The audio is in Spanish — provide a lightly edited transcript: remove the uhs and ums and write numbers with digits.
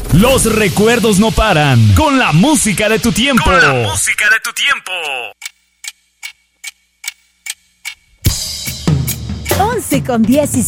Los recuerdos no paran. Con la música de tu tiempo. 11:17